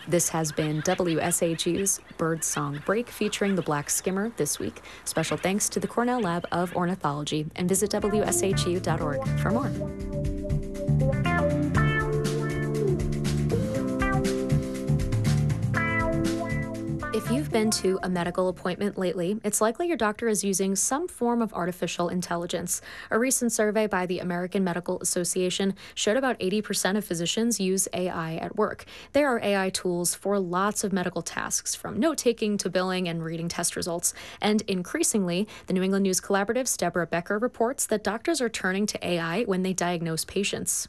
This has been WSHU's Birdsong Break featuring the black skimmer this week. Special thanks to the Cornell Lab of Ornithology, and visit WSHU.org for more. If you've been to a medical appointment lately, it's likely your doctor is using some form of artificial intelligence. A recent survey by the American Medical Association showed about 80% of physicians use AI at work. There are AI tools for lots of medical tasks, from note-taking to billing and reading test results. And increasingly, the New England News Collaborative's Deborah Becker reports that doctors are turning to AI when they diagnose patients.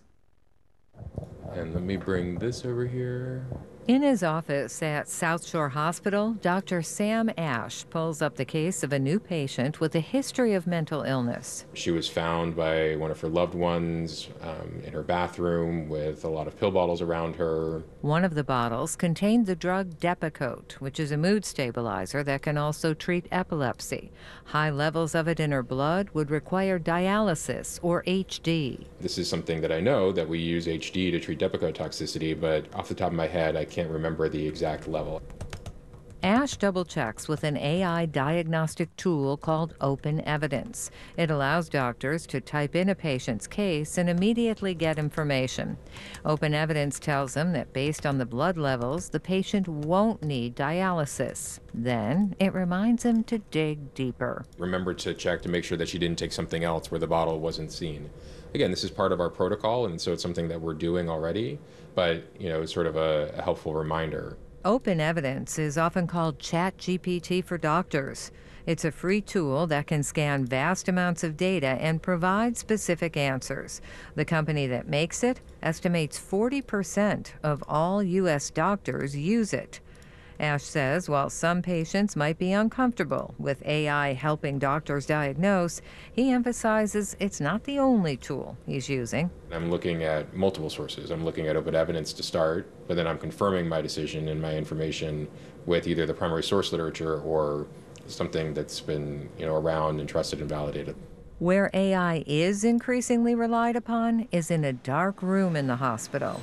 And let me bring this over here. In his office at South Shore Hospital, Dr. Sam Ash pulls up the case of a new patient with a history of mental illness. She was found by one of her loved ones in her bathroom with a lot of pill bottles around her. One of the bottles contained the drug Depakote, which is a mood stabilizer that can also treat epilepsy. High levels of it in her blood would require dialysis, or HD. This is something that I know that we use HD to treat Depakote toxicity, but off the top of my head, I can't remember the exact level. Ash double-checks with an AI diagnostic tool called Open Evidence. It allows doctors to type in a patient's case and immediately get information. Open Evidence tells them that based on the blood levels, the patient won't need dialysis. Then it reminds him to dig deeper. Remember to check to make sure that she didn't take something else where the bottle wasn't seen. Again, this is part of our protocol, and so it's something that we're doing already, but it's sort of a helpful reminder. Open Evidence is often called ChatGPT for doctors. It's a free tool that can scan vast amounts of data and provide specific answers. The company that makes it estimates 40% of all U.S. doctors use it. Ash says while some patients might be uncomfortable with AI helping doctors diagnose, he emphasizes it's not the only tool he's using. I'm looking at multiple sources. I'm looking at Open Evidence to start, but then I'm confirming my decision and my information with either the primary source literature or something that's been around and trusted and validated. Where AI is increasingly relied upon is in a dark room in the hospital.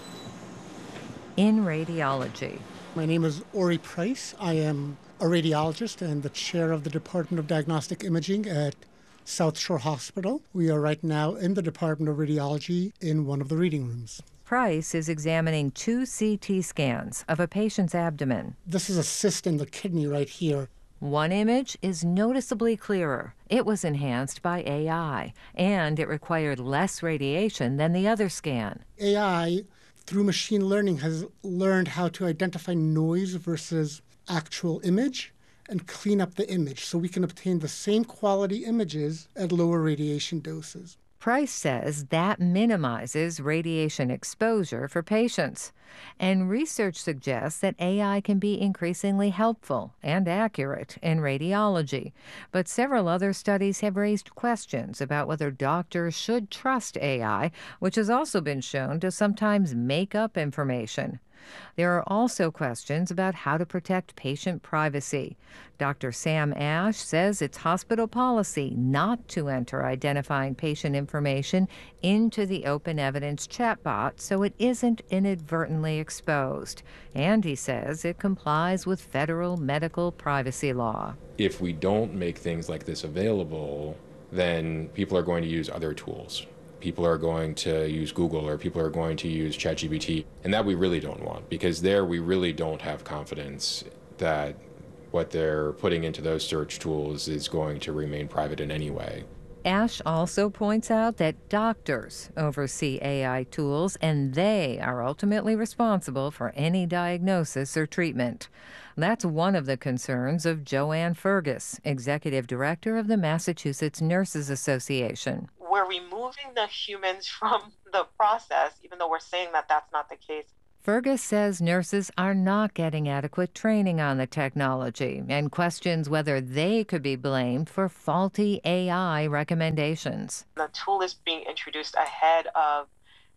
In radiology. My name is Ori Price. I am a radiologist and the chair of the Department of Diagnostic Imaging at South Shore Hospital. We are right now in the Department of Radiology in one of the reading rooms. Price is examining 2 CT scans of a patient's abdomen. This is a cyst in the kidney right here. One image is noticeably clearer. It was enhanced by AI, and it required less radiation than the other scan. AI, through machine learning, has learned how to identify noise versus actual image and clean up the image so we can obtain the same quality images at lower radiation doses. Price says that minimizes radiation exposure for patients. And research suggests that AI can be increasingly helpful and accurate in radiology. But several other studies have raised questions about whether doctors should trust AI, which has also been shown to sometimes make up information. There are also questions about how to protect patient privacy. Dr. Sam Ash says it's hospital policy not to enter identifying patient information into the Open Evidence chatbot so it isn't inadvertently exposed. And he says it complies with federal medical privacy law. If we don't make things like this available, then people are going to use other tools. People are going to use Google, or people are going to use ChatGPT, and that we really don't want, because there we really don't have confidence that what they're putting into those search tools is going to remain private in any way. Ash also points out that doctors oversee AI tools, and they are ultimately responsible for any diagnosis or treatment. That's one of the concerns of Joanne Fergus, executive director of the Massachusetts Nurses Association. We're removing the humans from the process, even though we're saying that that's not the case. Fergus says nurses are not getting adequate training on the technology and questions whether they could be blamed for faulty AI recommendations. The tool is being introduced ahead of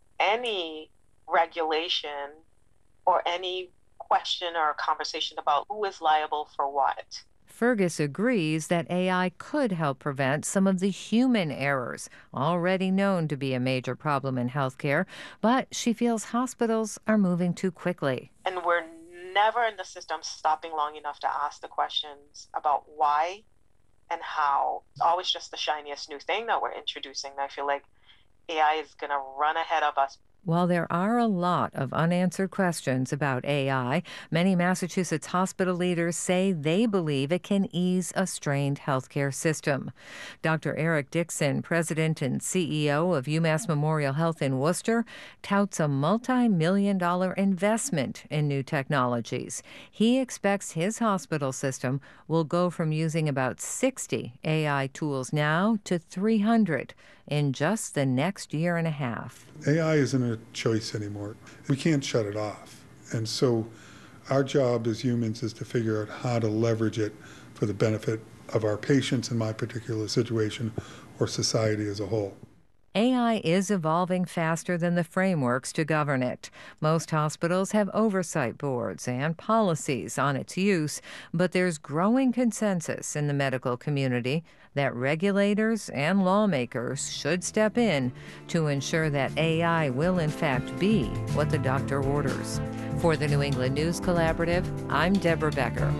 any regulation or any question or conversation about who is liable for what. Fergus agrees that AI could help prevent some of the human errors already known to be a major problem in healthcare, but she feels hospitals are moving too quickly. And we're never in the system stopping long enough to ask the questions about why and how. It's always just the shiniest new thing that we're introducing. I feel like AI is going to run ahead of us. While there are a lot of unanswered questions about AI, many Massachusetts hospital leaders say they believe it can ease a strained healthcare system. Dr. Eric Dixon, president and CEO of UMass Memorial Health in Worcester, touts a multi-million-dollar investment in new technologies. He expects his hospital system will go from using about 60 AI tools now to 300 in just the next year and a half. AI isn't a choice anymore. We can't shut it off. And so our job as humans is to figure out how to leverage it for the benefit of our patients in my particular situation or society as a whole. AI is evolving faster than the frameworks to govern it. Most hospitals have oversight boards and policies on its use, but there's growing consensus in the medical community that regulators and lawmakers should step in to ensure that AI will in fact be what the doctor orders. For the New England News Collaborative, I'm Deborah Becker.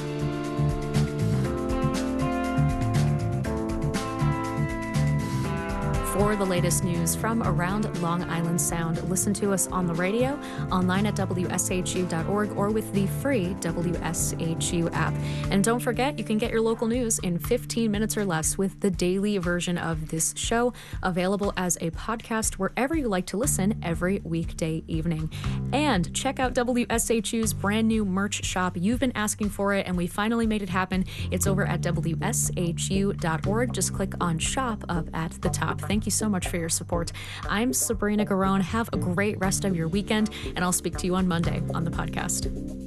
For the latest news from around Long Island Sound, listen to us on the radio, online at WSHU.org, or with the free WSHU app. And don't forget, you can get your local news in 15 minutes or less with the daily version of this show, available as a podcast wherever you like to listen every weekday evening. And check out WSHU's brand new merch shop. You've been asking for it, and we finally made it happen. It's over at WSHU.org. Just click on shop up at the top. Thank you so much for your support. I'm Sabrina Garone. Have a great rest of your weekend, and I'll speak to you on Monday on the podcast.